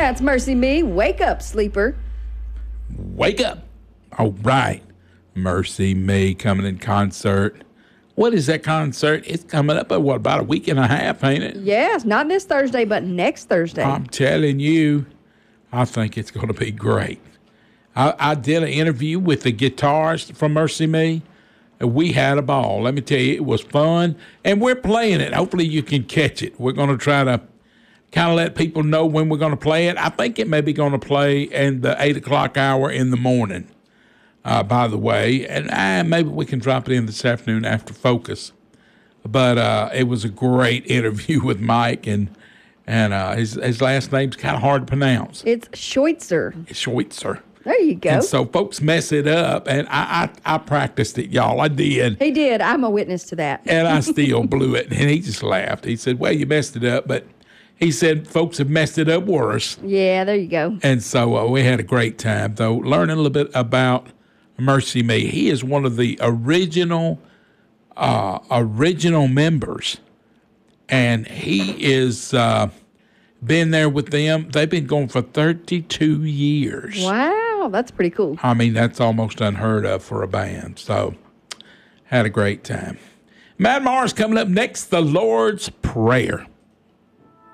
That's Mercy Me. Wake up, sleeper. Wake up. All right. Mercy Me coming in concert. What is that concert? It's coming up in, about a week and a half, ain't it? Yes, not this Thursday, but next Thursday. I'm telling you, I think it's going to be great. I did an interview with the guitarist from Mercy Me, and we had a ball. Let me tell you, it was fun, and we're playing it. Hopefully you can catch it. We're going to try to kind of let people know when we're going to play it. I think it may be going to play in the 8 o'clock hour in the morning, by the way. And maybe we can drop it in this afternoon after Focus. But it was a great interview with Mike, and his last name's kind of hard to pronounce. It's Schweitzer. Schweitzer. There you go. And so folks mess it up, and I practiced it, y'all. I did. He did. I'm a witness to that. And I still blew it. And he just laughed. He said, well, you messed it up, but he said folks have messed it up worse. Yeah, there you go. And so we had a great time, though, learning a little bit about Mercy Me. He is one of the original members, and he is been there with them. They've been going for 32 years. Wow, that's pretty cool. I mean, that's almost unheard of for a band. So had a great time. Matt Morris coming up next, the Lord's Prayer.